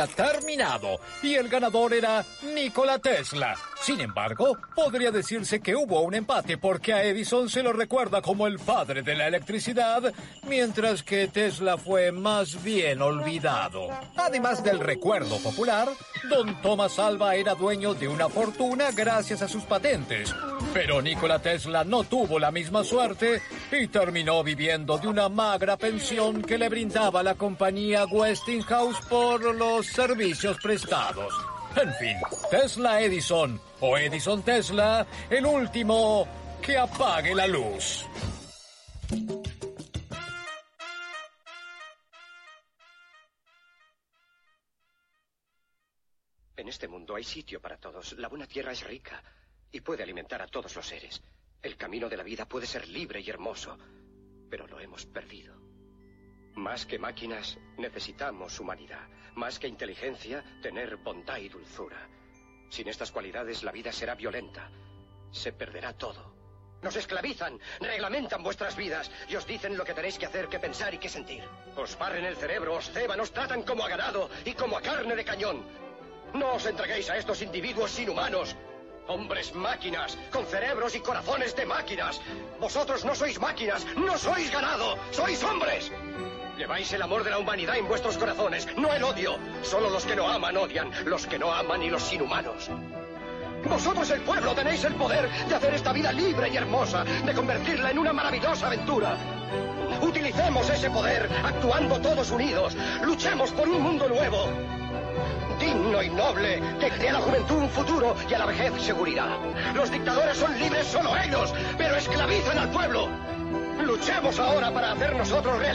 terminado y el ganador era Nikola Tesla. Sin embargo, podría decirse que hubo un empate porque a Edison se lo recuerda como el padre de la electricidad, mientras que Tesla fue más bien olvidado. Además del recuerdo popular, don Thomas Alva era dueño de una fortuna gracias a sus patentes. Pero Nikola Tesla no tuvo la misma suerte y terminó viviendo de una magra pensión que le brindaba la compañía Westinghouse por los servicios prestados. En fin, Tesla Edison o Edison Tesla, el último que apague la luz. En este mundo hay sitio para todos. La buena tierra es rica y puede alimentar a todos los seres. El camino de la vida puede ser libre y hermoso, pero lo hemos perdido. Más que máquinas, necesitamos humanidad. Más que inteligencia, tener bondad y dulzura. Sin estas cualidades, la vida será violenta. Se perderá todo. Nos esclavizan, reglamentan vuestras vidas y os dicen lo que tenéis que hacer, que pensar y que sentir. Os barren el cerebro, os ceban, os tratan como a ganado y como a carne de cañón. No os entreguéis a estos individuos inhumanos. Hombres máquinas, con cerebros y corazones de máquinas. Vosotros no sois máquinas, no sois ganado, sois hombres. Lleváis el amor de la humanidad en vuestros corazones, no el odio. Solo los que no aman odian, los que no aman y los inhumanos. Vosotros, el pueblo, tenéis el poder de hacer esta vida libre y hermosa, de convertirla en una maravillosa aventura. Utilicemos ese poder, actuando todos unidos. Luchemos por un mundo nuevo, digno y noble, que crea a la juventud un futuro y a la vejez seguridad. Los dictadores son libres solo ellos, pero esclavizan al pueblo. Luchemos ahora para hacer nosotros realidad